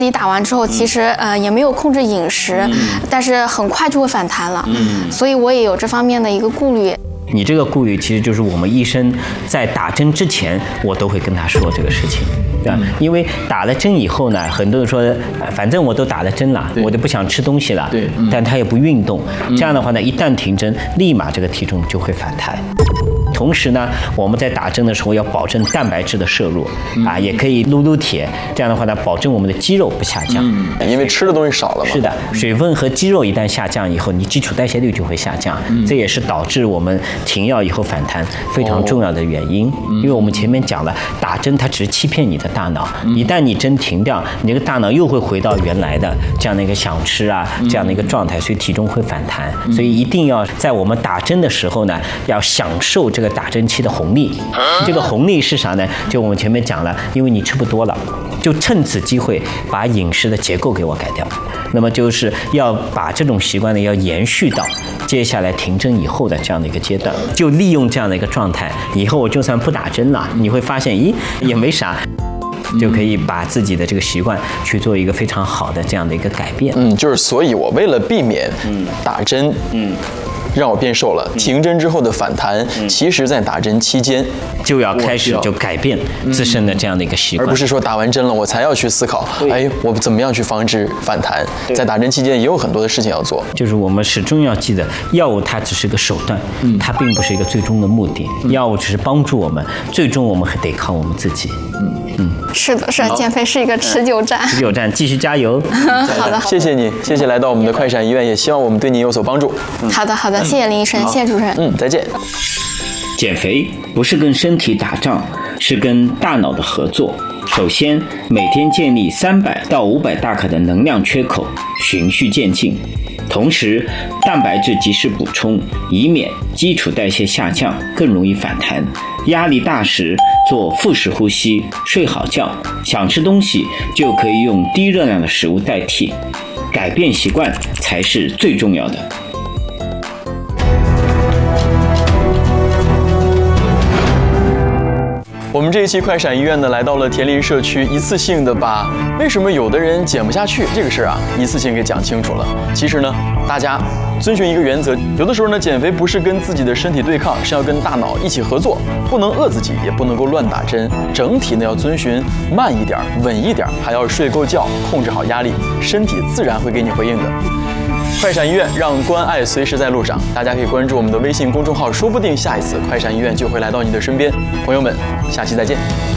自己打完之后，其实也没有控制饮食，但是很快就会反弹了，所以我也有这方面的一个顾虑。 你这个顾虑其实就是我们医生在打针之前，我都会跟他说这个事情，对吧？因为打了针以后呢，很多人说，反正我都打了针了，我就不想吃东西了，对，但他也不运动，这样的话呢，一旦停针，立马这个体重就会反弹。同时呢，我们在打针的时候要保证蛋白质的摄入啊，也可以撸铁，这样的话呢，保证我们的肌肉不下降。 因为吃的东西少了嘛。 是的，水分和肌肉一旦下降以后，你基础代谢率就会下降，这也是导致我们停药以后反弹非常重要的原因。因为我们前面讲了，打针它只是欺骗你的大脑，一旦你针停掉，你这个大脑又会回到原来的这样的一个想吃啊这样的一个状态，所以体重会反弹。所以一定要在我们打针的时候呢，要享受这个打针期的红利。这个红利是啥呢？就我们前面讲了，因为你吃不多了，就趁此机会把饮食的结构给我改掉。那么就是要把这种习惯呢，要延续到接下来停针以后的这样的一个阶段，就利用这样的一个状态，以后我就算不打针了，你会发现，咦，也没啥。就可以把自己的这个习惯去做一个非常好的这样的一个改变。 就是所以我为了避免打针，让我变瘦了，停针之后的反弹，其实在打针期间就要开始就改变自身的这样的一个习惯， 而不是说打完针了我才要去思考，哎，我怎么样去防止反弹？在打针期间也有很多的事情要做。 就是我们始终要记得，药物它只是个手段，它并不是一个最终的目的。药物只是帮助我们，最终我们还得靠我们自己。 是的，是减肥是一个持久战， 持久战，继续加油。 好的， 谢谢你，谢谢来到我们的快闪医院，也希望我们对您有所帮助。 好的，好的，谢谢林医生，谢谢主持人。 再见。 减肥不是跟身体打仗，是跟大脑的合作。首先，每天建立300到500大卡的能量缺口，循序渐进。同时，蛋白质及时补充，以免基础代谢下降，更容易反弹。压力大时做腹式呼吸，睡好觉，想吃东西就可以用低热量的食物代替。改变习惯才是最重要的。 我们这一期快闪医院呢，来到了田林社区，一次性的把为什么有的人减不下去这个事儿啊，一次性给讲清楚了。其实呢，大家遵循一个原则，有的时候呢，减肥不是跟自己的身体对抗，是要跟大脑一起合作，不能饿自己，也不能够乱打针。整体呢要遵循慢一点、稳一点，还要睡够觉，控制好压力，身体自然会给你回应的。快闪医院，让关爱随时在路上。大家可以关注我们的微信公众号，说不定下一次快闪医院就会来到你的身边。朋友们，下期再见。